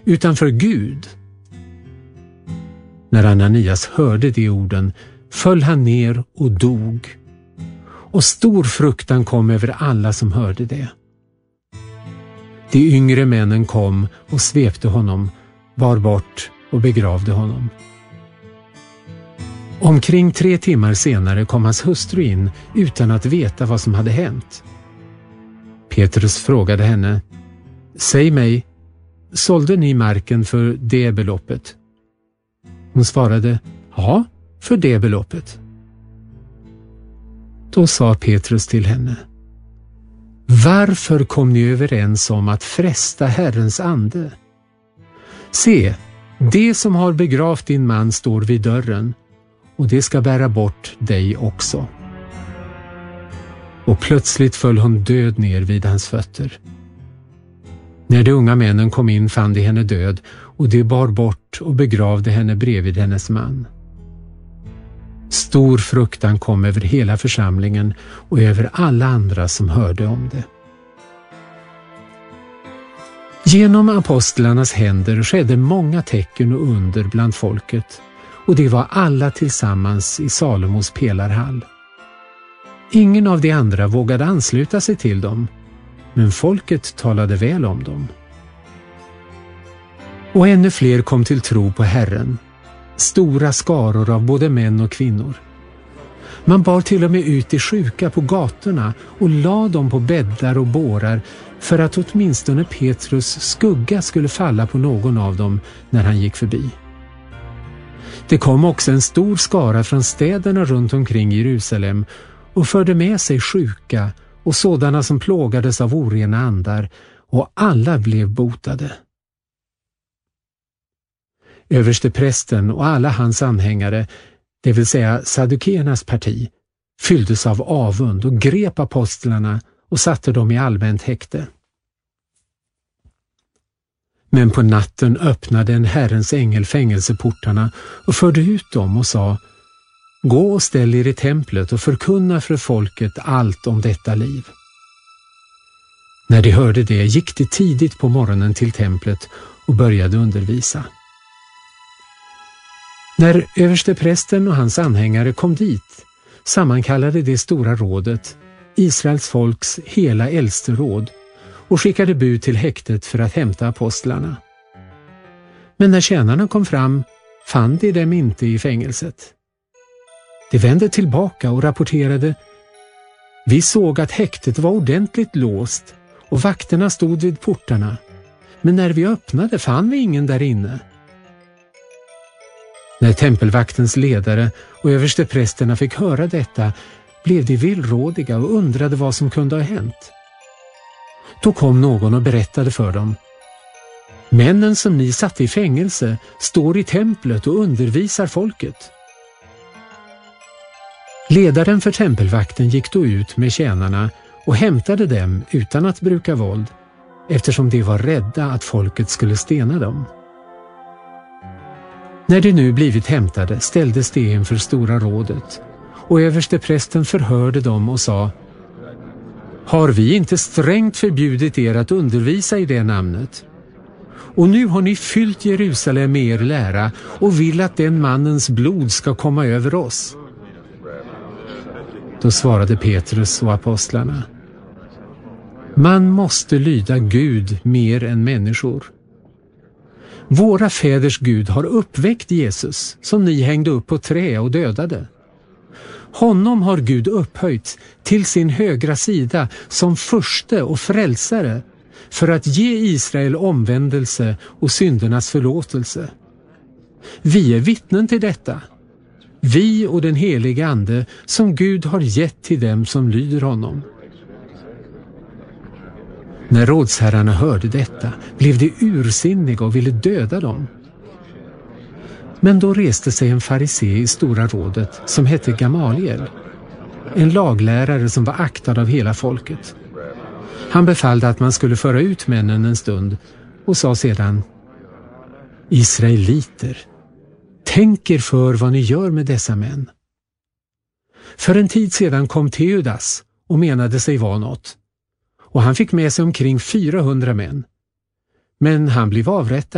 utan för Gud. När Ananias hörde de orden föll han ner och dog, och stor fruktan kom över alla som hörde det. De yngre männen kom och svepte honom, bar bort och begravde honom. Omkring 3 timmar senare kom hans hustru in utan att veta vad som hade hänt. Petrus frågade henne: säg mig, sålde ni marken för det beloppet? Hon svarade: ja, för det beloppet. Då sa Petrus till henne: varför kom ni överens om att fresta Herrens ande? Se, det som har begravt din man står vid dörren, och det ska bära bort dig också. Och plötsligt föll hon död ner vid hans fötter. När de unga männen kom in fann de henne död, och de bar bort och begravde henne bredvid hennes man. Stor fruktan kom över hela församlingen och över alla andra som hörde om det. Genom apostlarnas händer skedde många tecken och under bland folket, och det var alla tillsammans i Salomos pelarhall. Ingen av de andra vågade ansluta sig till dem, men folket talade väl om dem. Och ännu fler kom till tro på Herren, stora skaror av både män och kvinnor. Man bar till och med ut de sjuka på gatorna och la dem på bäddar och bårar, för att åtminstone Petrus skugga skulle falla på någon av dem när han gick förbi. Det kom också en stor skara från städerna runt omkring Jerusalem och förde med sig sjuka och sådana som plågades av orena andar, och alla blev botade. Översteprästen och alla hans anhängare, det vill säga Saddukeernas parti, fylldes av avund och grep apostlarna och satte dem i allmänt häkte. Men på natten öppnade en Herrens ängel fängelseportarna och förde ut dem och sa: gå och ställ er i templet och förkunna för folket allt om detta liv. När de hörde det gick de tidigt på morgonen till templet och började undervisa. När översteprästen och hans anhängare kom dit sammankallade det stora rådet, Israels folks hela äldste råd, och skickade bud till häktet för att hämta apostlarna. Men när tjänarna kom fram fann de dem inte i fängelset. De vände tillbaka och rapporterade: vi såg att häktet var ordentligt låst och vakterna stod vid portarna, men när vi öppnade fann vi ingen där inne. När tempelvaktens ledare och översteprästerna fick höra detta blev de villrådiga och undrade vad som kunde ha hänt. Då kom någon och berättade för dem: männen som ni satte i fängelse står i templet och undervisar folket. Ledaren för tempelvakten gick då ut med tjänarna och hämtade dem utan att bruka våld, eftersom de var rädda att folket skulle stena dem. När de nu blivit hämtade ställdes de inför stora rådet, och översteprästen förhörde dem och sa: har vi inte strängt förbjudit er att undervisa i det namnet? Och nu har ni fyllt Jerusalem med er lära och vill att den mannens blod ska komma över oss. Då svarade Petrus och apostlarna: man måste lyda Gud mer än människor. Våra fäders Gud har uppväckt Jesus, som ni hängde upp på trä och dödade. Honom har Gud upphöjt till sin högra sida som förste och frälsare, för att ge Israel omvändelse och syndernas förlåtelse. Vi är vittnen till detta, vi och den helige Ande som Gud har gett till dem som lyder honom. När rådsherrarna hörde detta blev de ursinniga och ville döda dem. Men då reste sig en farisé i stora rådet som hette Gamaliel, en laglärare som var aktad av hela folket. Han befallde att man skulle föra ut männen en stund och sa sedan: israeliter, tänk er för vad ni gör med dessa män. För en tid sedan kom Teudas och menade sig vara något, och han fick med sig omkring 400 män. Men han blev avrättad